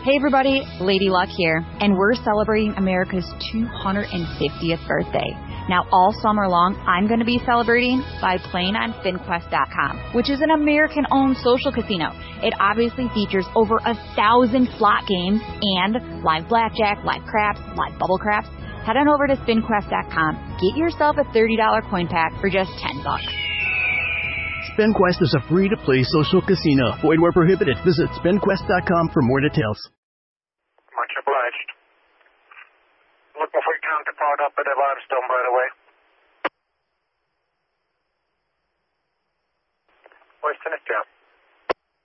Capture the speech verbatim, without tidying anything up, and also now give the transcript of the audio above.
Hey everybody, Lady Luck here, and we're celebrating America's two hundred fiftieth birthday. Now all summer long, I'm going to be celebrating by playing on FinQuest dot com, which is an American-owned social casino. It obviously features over a thousand slot games and live blackjack, live craps, live bubble craps. Head on over to FinQuest dot com. Get yourself a thirty dollars coin pack for just ten bucks. SpinQuest is a free-to-play social casino. Void where prohibited. Visit Spin Quest dot com for more details. Much obliged. Looking for your counterpart up at Limestone, by the way. Western is down.